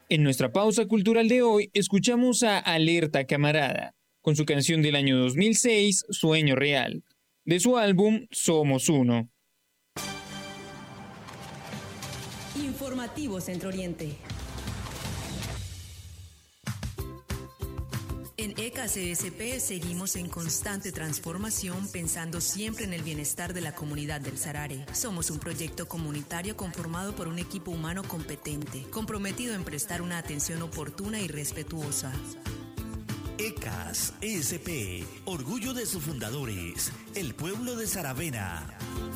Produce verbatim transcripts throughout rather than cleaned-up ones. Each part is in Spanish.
En nuestra pausa cultural de hoy, escuchamos a Alerta Camarada, con su canción del año dos mil seis, Sueño Real, de su álbum Somos Uno. Informativo Centro Oriente. En E C A C S P seguimos en constante transformación, pensando siempre en el bienestar de la comunidad del Sarare. Somos un proyecto comunitario conformado por un equipo humano competente, comprometido en prestar una atención oportuna y respetuosa. E C A S S P, orgullo de sus fundadores, el pueblo de Saravena.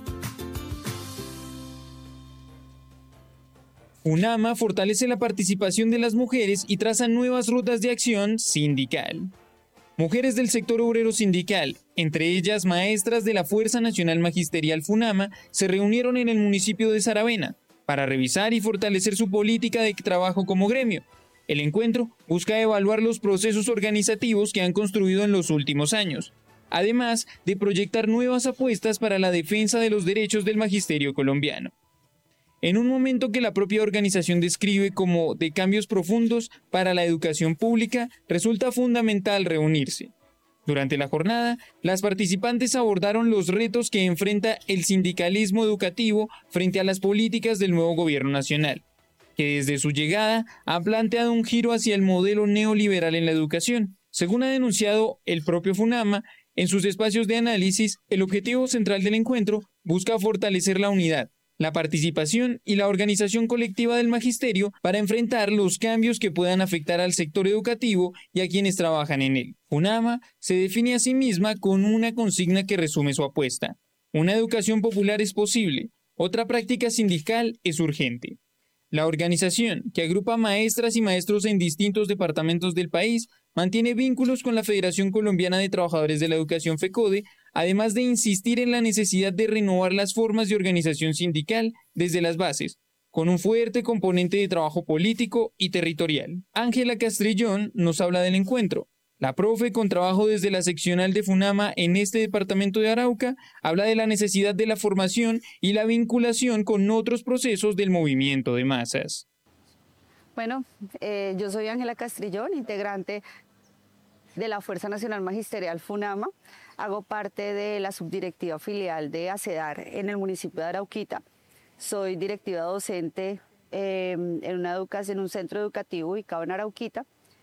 FUNAMA fortalece la participación de las mujeres y traza nuevas rutas de acción sindical. Mujeres del sector obrero sindical, entre ellas maestras de la Fuerza Nacional Magisterial FUNAMA, se reunieron en el municipio de Saravena para revisar y fortalecer su política de trabajo como gremio. El encuentro busca evaluar los procesos organizativos que han construido en los últimos años, además de proyectar nuevas apuestas para la defensa de los derechos del magisterio colombiano. En un momento que la propia organización describe como de cambios profundos para la educación pública, resulta fundamental reunirse. Durante la jornada, las participantes abordaron los retos que enfrenta el sindicalismo educativo frente a las políticas del nuevo gobierno nacional, que desde su llegada ha planteado un giro hacia el modelo neoliberal en la educación. Según ha denunciado el propio FUNAMA, en sus espacios de análisis, el objetivo central del encuentro busca fortalecer la unidad, la participación y la organización colectiva del magisterio para enfrentar los cambios que puedan afectar al sector educativo y a quienes trabajan en él. FUNAMA se define a sí misma con una consigna que resume su apuesta: una educación popular es posible, otra práctica sindical es urgente. La organización, que agrupa maestras y maestros en distintos departamentos del país, mantiene vínculos con la Federación Colombiana de Trabajadores de la Educación FECODE, además de insistir en la necesidad de renovar las formas de organización sindical desde las bases, con un fuerte componente de trabajo político y territorial. Ángela Castrillón nos habla del encuentro. La profe con trabajo desde la seccional de FUNAMA en este departamento de Arauca habla de la necesidad de la formación y la vinculación con otros procesos del movimiento de masas. Bueno, eh, yo soy Ángela Castrillón, integrante de la Fuerza Nacional Magisterial FUNAMA. Hago parte de la subdirectiva filial de ACEDAR en el municipio de Arauquita. Soy directiva docente eh, en, una educación, en un centro educativo ubicado en Arauquita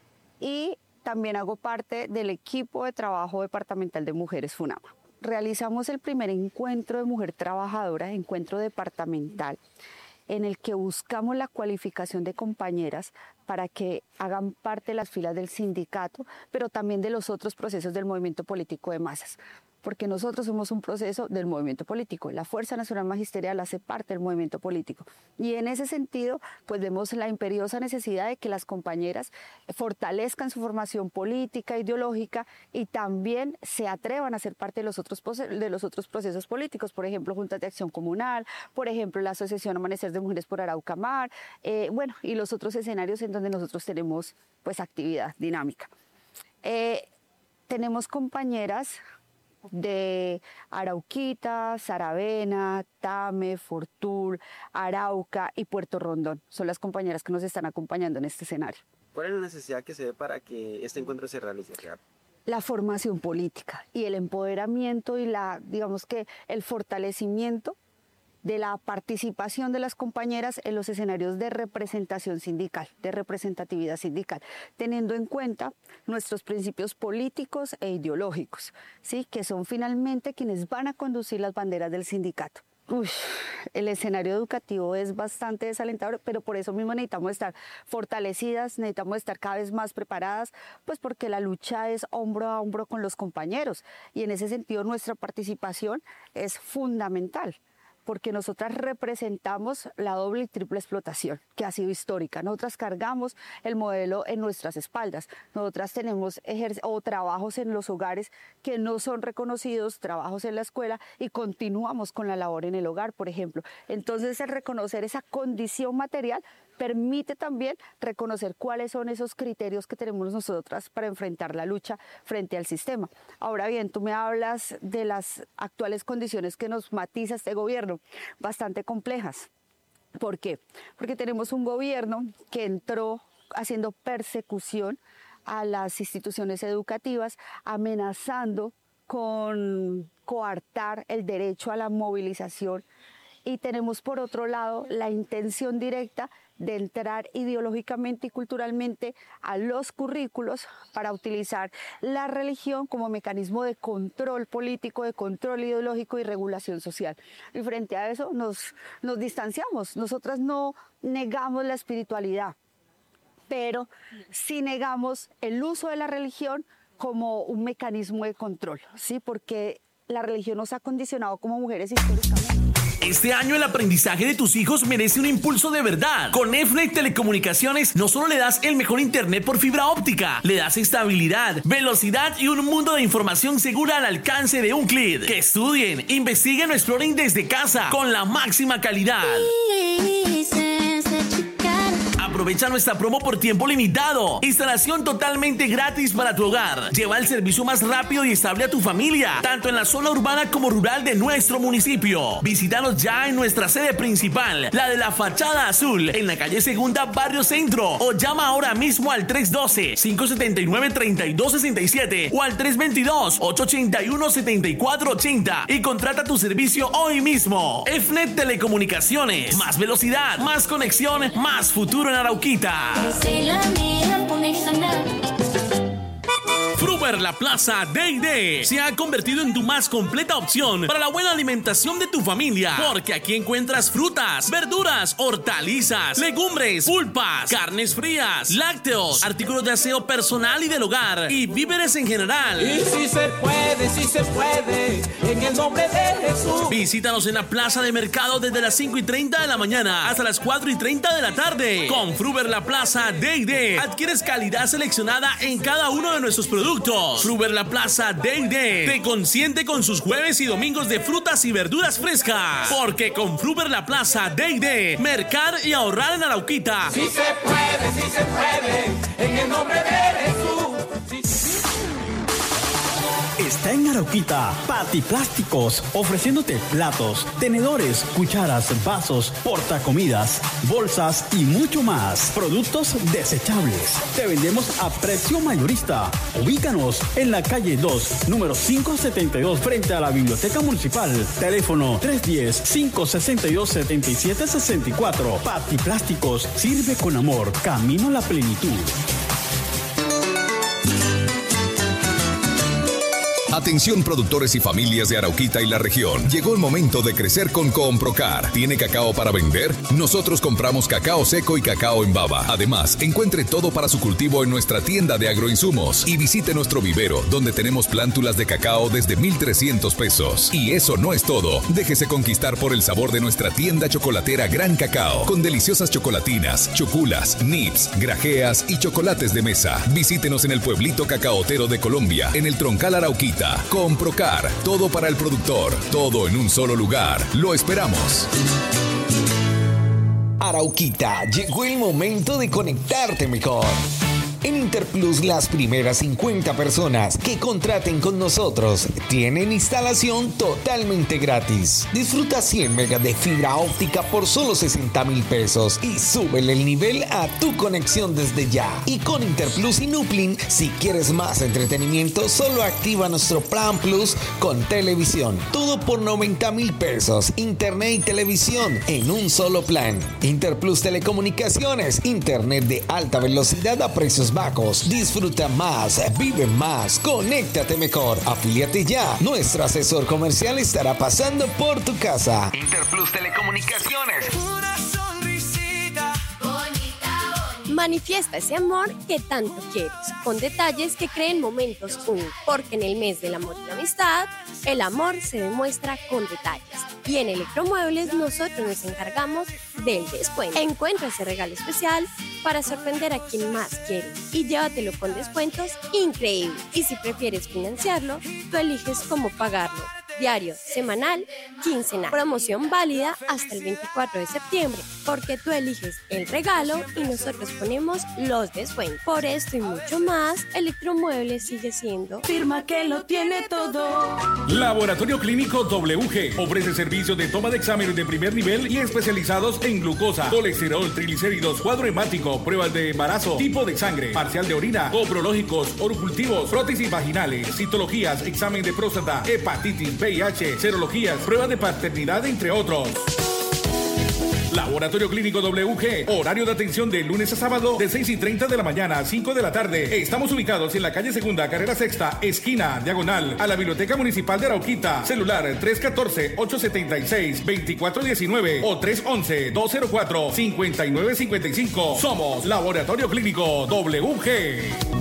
y también hago parte del equipo de trabajo departamental de mujeres FUNAMA. Realizamos el primer encuentro de mujer trabajadora, encuentro departamental, en el que buscamos la cualificación de compañeras para que hagan parte de las filas del sindicato, pero también de los otros procesos del movimiento político de masas, porque nosotros somos un proceso del movimiento político. La Fuerza Nacional Magisterial hace parte del movimiento político. Y en ese sentido, pues vemos la imperiosa necesidad de que las compañeras fortalezcan su formación política, ideológica, y también se atrevan a ser parte de los otros, de los otros procesos políticos, por ejemplo, Juntas de Acción Comunal, por ejemplo, la Asociación Amanecer de Mujeres por Araucamar, eh, bueno, y los otros escenarios en donde nosotros tenemos pues actividad dinámica. Eh, tenemos compañeras de Arauquita, Saravena, Tame, Fortul, Arauca y Puerto Rondón. Son las compañeras que nos están acompañando en este escenario. ¿Cuál es la necesidad que se ve para que este encuentro se realice? La formación política y el empoderamiento y la, digamos que el fortalecimiento de la participación de las compañeras en los escenarios de representación sindical, de representatividad sindical, teniendo en cuenta nuestros principios políticos e ideológicos, ¿sí? Que son finalmente quienes van a conducir las banderas del sindicato. Uy, el escenario educativo es bastante desalentador, pero por eso mismo necesitamos estar fortalecidas, necesitamos estar cada vez más preparadas, pues porque la lucha es hombro a hombro con los compañeros y en ese sentido nuestra participación es fundamental, porque nosotras representamos la doble y triple explotación que ha sido histórica. Nosotras cargamos el modelo en nuestras espaldas. Nosotras tenemos o trabajos en los hogares que no son reconocidos, trabajos en la escuela, y continuamos con la labor en el hogar, por ejemplo. Entonces, el reconocer esa condición material permite también reconocer cuáles son esos criterios que tenemos nosotras para enfrentar la lucha frente al sistema. Ahora bien, tú me hablas de las actuales condiciones que nos matiza este gobierno, bastante complejas. ¿Por qué? Porque tenemos un gobierno que entró haciendo persecución a las instituciones educativas, amenazando con coartar el derecho a la movilización. Y tenemos por otro lado la intención directa de entrar ideológicamente y culturalmente a los currículos para utilizar la religión como mecanismo de control político, de control ideológico y regulación social. Y frente a eso nos, nos distanciamos. Nosotras no negamos la espiritualidad, pero sí negamos el uso de la religión como un mecanismo de control, ¿sí? Porque la religión nos ha condicionado como mujeres históricamente. Este año el aprendizaje de tus hijos merece un impulso de verdad. Con EFNET Telecomunicaciones no solo le das el mejor internet por fibra óptica, le das estabilidad, velocidad y un mundo de información segura al alcance de un clic. Que estudien, investiguen o exploren desde casa con la máxima calidad. Aprovecha nuestra promo por tiempo limitado. Instalación totalmente gratis para tu hogar. Lleva el servicio más rápido y estable a tu familia, tanto en la zona urbana como rural de nuestro municipio. Visítanos ya en nuestra sede principal, la de la Fachada Azul, en la calle Segunda, Barrio Centro, o llama ahora mismo al tres uno dos, cinco siete nueve, tres dos seis siete o al tres dos dos, ocho ocho uno, siete cuatro ocho cero y contrata tu servicio hoy mismo. EFNET Telecomunicaciones. Más velocidad, más conexión, más futuro en Arauquita. Fruber La Plaza D y D se ha convertido en tu más completa opción para la buena alimentación de tu familia, porque aquí encuentras frutas, verduras, hortalizas, legumbres, pulpas, carnes frías, lácteos, artículos de aseo personal y del hogar y víveres en general. Y si se puede, si se puede, en el nombre de Jesús. Visítanos en la plaza de mercado desde las cinco y treinta de la mañana hasta las cuatro y treinta de la tarde. Con Fruber La Plaza D y D adquieres calidad seleccionada en cada uno de nuestros productos. Fruber La Plaza D y D te consiente con sus jueves y domingos de frutas y verduras frescas, porque con Fruber La Plaza D y D, mercar y ahorrar en Arauquita. Si se puede, si se puede, en el nombre de Jesús. Sí, sí. Está en Arauquita Pati Plásticos, ofreciéndote platos, tenedores, cucharas, vasos, portacomidas, bolsas y mucho más. Productos desechables. Te vendemos a precio mayorista. Ubícanos en la calle dos, número quinientos setenta y dos, frente a la Biblioteca Municipal. Teléfono tres uno cero, cinco seis dos, siete siete seis cuatro. Pati Plásticos, sirve con amor. Camino a la plenitud. Atención productores y familias de Arauquita y la región. Llegó el momento de crecer con Comprocar. ¿Tiene cacao para vender? Nosotros compramos cacao seco y cacao en baba. Además, encuentre todo para su cultivo en nuestra tienda de agroinsumos y visite nuestro vivero, donde tenemos plántulas de cacao desde mil trescientos pesos. Y eso no es todo. Déjese conquistar por el sabor de nuestra tienda chocolatera Gran Cacao, con deliciosas chocolatinas, choculas, nips, grajeas y chocolates de mesa. Visítenos en el pueblito cacaotero de Colombia, en el Troncal Arauquita. Comprocar, todo para el productor, todo en un solo lugar. Lo esperamos. Arauquita, llegó el momento de conectarte mejor. En Interplus, las primeras cincuenta personas que contraten con nosotros tienen instalación totalmente gratis. Disfruta cien megas de fibra óptica por solo sesenta mil pesos y súbele el nivel a tu conexión desde ya. Y con Interplus y Nuplin, si quieres más entretenimiento, solo activa nuestro Plan Plus con televisión. Todo por noventa mil pesos. Internet y televisión en un solo plan. Interplus Telecomunicaciones, internet de alta velocidad a precios bajos. Disfruta más, vive más, conéctate mejor. Afíliate ya. Nuestro asesor comercial estará pasando por tu casa. Interplus Telecomunicaciones. Una sonrisita bonita, bonita. Manifiesta ese amor que tanto quieres, con detalles que creen momentos únicos. Porque en el mes del amor y la amistad, el amor se demuestra con detalles. Y en Electromuebles nosotros nos encargamos del descuento. Encuentra ese regalo especial para sorprender a quien más quiere y llévatelo con descuentos increíbles. Y si prefieres financiarlo, tú eliges cómo pagarlo. Diario, semanal, quincenal. Promoción válida hasta el veinticuatro de septiembre, porque tú eliges el regalo y nosotros ponemos los descuentos. Por esto y mucho más, Electromuebles sigue siendo firma que lo tiene todo. Laboratorio Clínico W G ofrece servicios de toma de exámenes de primer nivel y especializados en glucosa, colesterol, triglicéridos, cuadro hemático, pruebas de embarazo, tipo de sangre, parcial de orina, coprológicos, orocultivos, prótesis vaginales, citologías, examen de próstata, hepatitis, V I H, serologías, pruebas de paternidad, entre otros. Laboratorio Clínico W G, horario de atención de lunes a sábado de seis y treinta de la mañana a cinco de la tarde. Estamos ubicados en la calle Segunda, carrera Sexta, esquina, diagonal, a la Biblioteca Municipal de Arauquita. Celular tres uno cuatro, ocho siete seis, dos cuatro uno nueve o tres uno uno, dos cero cuatro, cinco nueve cinco cinco. Somos Laboratorio Clínico W G.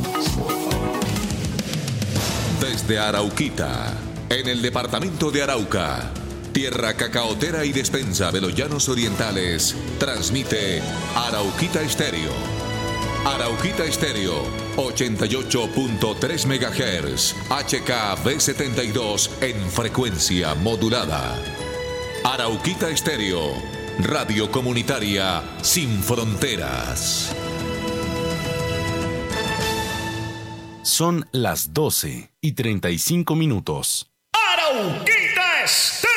Desde Arauquita, en el departamento de Arauca, tierra cacaotera y despensa de los llanos orientales, transmite Arauquita Estéreo. Arauquita Estéreo, ochenta y ocho punto tres megahertz, H K B setenta y dos en frecuencia modulada. Arauquita Estéreo, radio comunitaria sin fronteras. Son las doce y treinta y cinco minutos. Arauquita Estéreo.